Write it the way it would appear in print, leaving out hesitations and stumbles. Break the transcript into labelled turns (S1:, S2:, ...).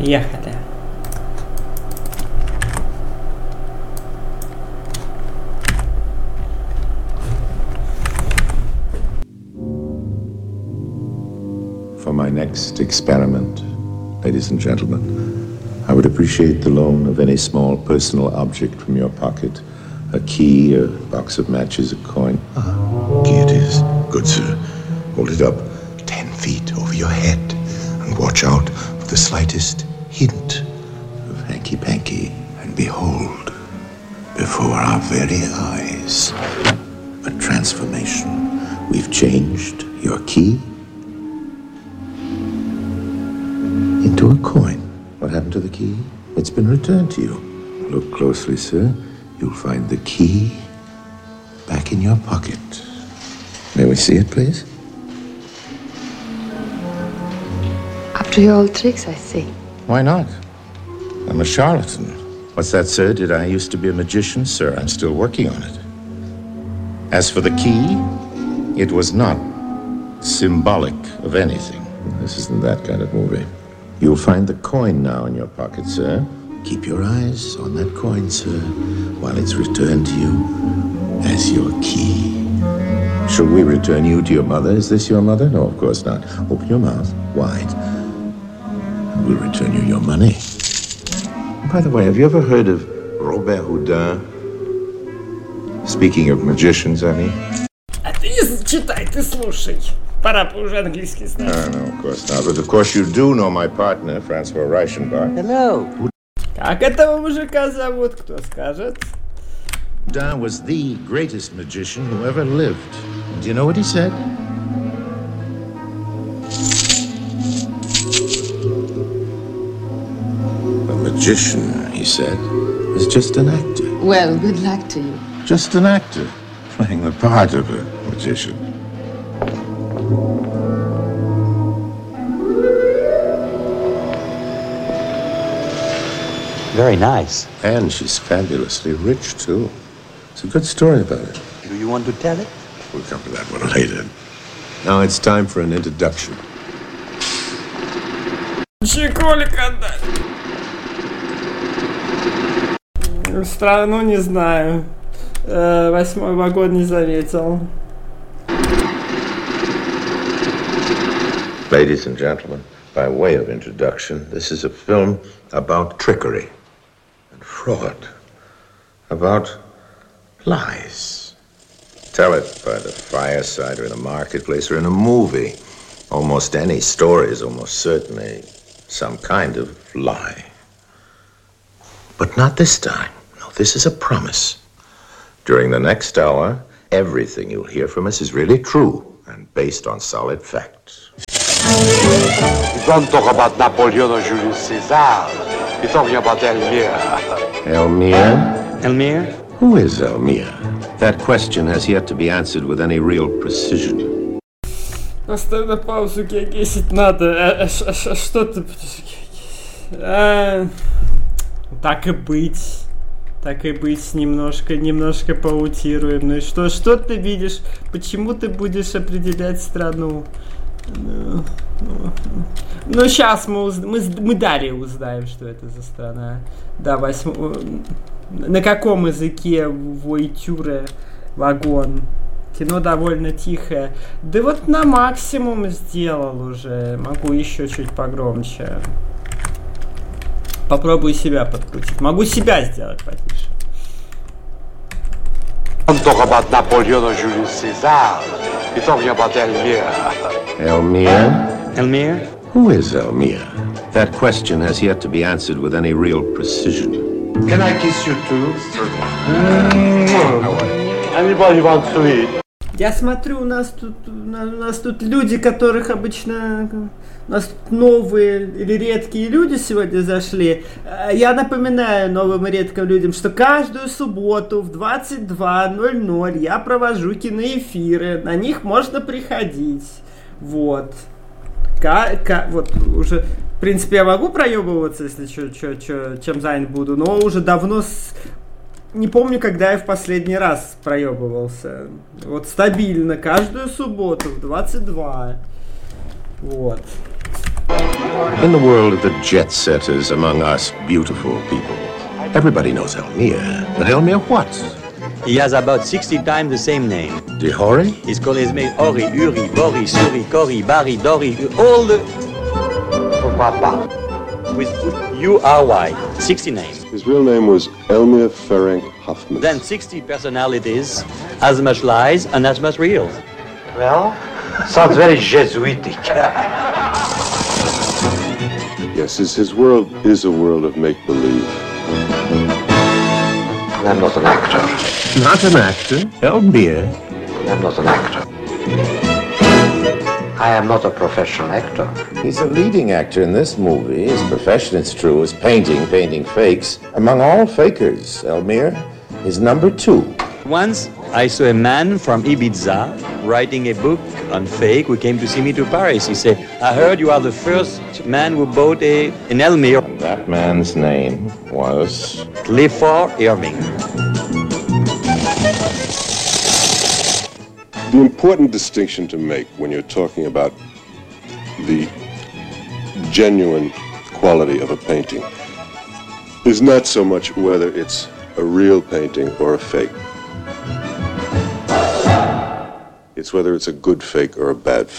S1: Ехали.
S2: For my next experiment, ladies and gentlemen, I would appreciate the loan of any small personal object from your pocket. A key, a box of matches, a coin. Key it is. Good, sir. Hold it up 10 feet over your head and watch out for the slightest hint of hanky-panky. And behold, before our very eyes, a transformation. We've changed your key into a coin. What happened to the key? It's been returned to you. Look closely, sir. You'll find the key back in your pocket. May we see it, please?
S3: Up to your old tricks, I see.
S2: Why not? I'm a charlatan. What's that, sir? Did I used to be a magician? Sir, I'm still working on it. As for the key, it was not symbolic of anything. This isn't that kind of movie. You'll find the coin now in your pocket, sir. Keep your eyes on that coin, sir, while it's returned to you as your key. Shall we return you to your mother? Is this your mother? No, of course not. Open your mouth wide, and we'll return you your money. By the way, have you ever heard of Robert Houdin? Speaking of magicians, I mean.
S1: А ты читай, ты слушай. Пора уже английский знать.
S2: No, of course not. But of course you do know my partner, Francois Reichenbach.
S1: Hello. Как этого мужика зовут, кто скажет?
S2: Houdin was the greatest magician who ever lived. Do you know what he said? A magician, he said, is just an actor.
S3: Well, good luck to you.
S2: Just an actor, playing the part of a magician.
S4: Very nice.
S2: And she's fabulously rich, too. It's a good story about it.
S4: Do you want to tell it?
S2: We'll come to that one later. Now it's time for an introduction.
S1: Чеколик отдать. Страну не знаю. 8-й вагон не заметил.
S2: Ladies and gentlemen, by way of introduction, this is a film about trickery and fraud, about lies. Tell it by the fireside or in a marketplace or in a movie. Almost any story is almost certainly some kind of lie. But not this time. No, this is a promise. During the next hour, everything you'll hear from us is really true and based on solid facts.
S5: You don't talk about Napoleon or Julius Caesar. You're talking about Elmire.
S2: Elmire?
S4: Elmire?
S2: Who is Elmire? That question has yet to be answered with any real precision.
S1: Поставь на паузу, гесить надо. Что ты... Так и быть. Так и быть, немножко поутируем. Ну и что ты видишь? Почему ты будешь определять страну? Ну сейчас мы далее узнаем, что это за страна. Да, на каком языке Войтюре вагон? Кино довольно тихое. Да вот на максимум сделал уже. Могу еще чуть погромче. Попробую себя подкрутить. Могу себя сделать потише.
S5: Don't talk about Napoleon or Julius Caesar. You're talking about Elmire.
S2: Elmire?
S4: Elmire?
S2: Who is Elmire? That question has yet to be answered with any real precision.
S5: Can I kiss you too? Anybody wants to eat?
S1: Я смотрю, у нас тут люди, которых обычно... У нас новые или редкие люди сегодня зашли. Я напоминаю новым и редким людям, что каждую субботу в 22:00 я провожу киноэфиры. На них можно приходить. Вот. Вот уже... В принципе, я могу проебываться, если чем занят буду, но уже давно... Не помню, когда я в последний раз проебывался. Вот стабильно, каждую субботу в 22. Вот.
S2: In the world of the jet setters among us beautiful people, everybody knows Elmire. But Elmire what?
S4: He has about 60 times the same name.
S2: Dihori?
S4: He's called his name Ori, Uri, Bori, Suri, Kori, Bari, Dori, all the...
S5: Pourquoi pas?
S4: with U-R-Y, 60 names.
S6: His real name was Elmire Ferenc Hoffman.
S4: Then 60 personalities, as much lies and as much real.
S5: Well, sounds very Jesuitic.
S6: Yes, his world is a world of make-believe.
S5: I'm not an actor.
S2: Not an actor. Elmire.
S5: I'm not an actor. I am not a professional actor.
S2: He's a leading actor in this movie. His profession, it's true, is painting fakes. Among all fakers, Elmire is number 2.
S4: Once, I saw a man from Ibiza writing a book on fake who came to see me to Paris. He said, I heard you are the first man who bought an Elmire.
S2: That man's name was...
S4: Clifford Irving.
S6: The important distinction to make when you're talking about the genuine quality of a painting is not so much whether it's a real painting or a fake. It's whether it's a good fake or a bad fake.